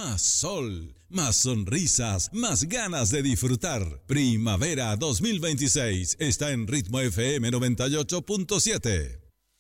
más sol, más sonrisas, más ganas de disfrutar. Primavera 2026 está en Ritmo FM 98.7.